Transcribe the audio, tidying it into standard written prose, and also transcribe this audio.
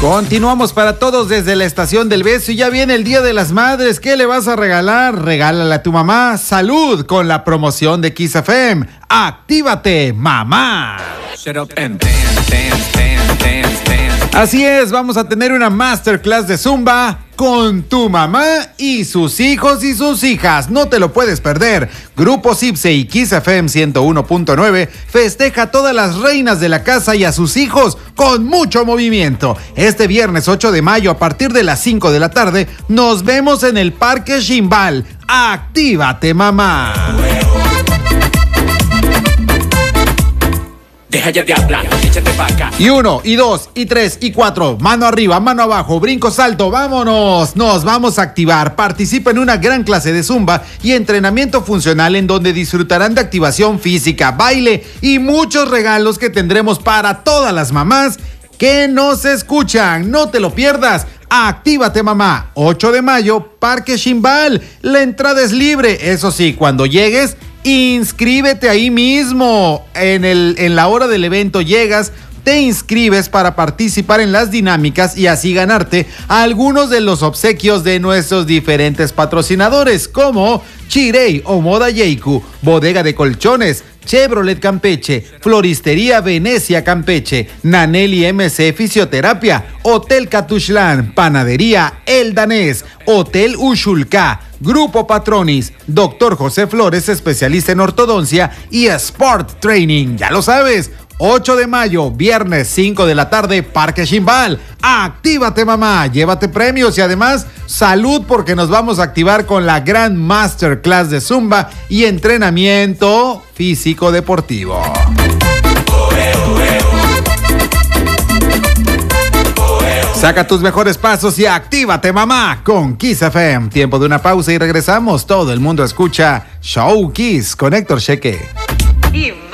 Continuamos para todos desde la Estación del Beso y ya viene el Día de las Madres. ¿Qué le vas a regalar? Regálale a tu mamá salud con la promoción de Kiss FM. ¡Actívate, mamá! Así es, vamos a tener una masterclass de Zumba con tu mamá y sus hijos y sus hijas. No te lo puedes perder. Grupo Cipse y Kiss FM 101.9 festeja a todas las reinas de la casa y a sus hijos con mucho movimiento. Este viernes 8 de mayo a partir de las 5 de la tarde nos vemos en el Parque Ximbal. ¡Actívate, mamá! Deja ya de hablar, échate pa' acá. Y 1, y 2, y 3, y 4. Mano arriba, mano abajo, brinco, salto. ¡Vámonos! Nos vamos a activar. Participa en una gran clase de Zumba y entrenamiento funcional en donde disfrutarán de activación física, baile y muchos regalos que tendremos para todas las mamás que nos escuchan. No te lo pierdas. Actívate, mamá. 8 de mayo, Parque Ximbal. La entrada es libre. Eso sí, cuando llegues, inscríbete ahí mismo. En la hora del evento llegas, te inscribes para participar en las dinámicas y así ganarte algunos de los obsequios de nuestros diferentes patrocinadores como Chirey o Moda Yeiku, Bodega de Colchones, Chevrolet Campeche, Floristería Venecia Campeche, Nanelli MC Fisioterapia, Hotel Catuxlán, Panadería El Danés, Hotel Ushulka, Grupo Patronis, Dr. José Flores, especialista en ortodoncia y Sport Training. Ya lo sabes, 8 de mayo, viernes 5 de la tarde, Parque Ximbal. Actívate, mamá, llévate premios y además salud porque nos vamos a activar con la gran masterclass de Zumba y entrenamiento físico deportivo. Saca tus mejores pasos y actívate, mamá, con Kiss FM. Tiempo de una pausa y regresamos. Todo el mundo escucha Show Kiss con Héctor Cheque.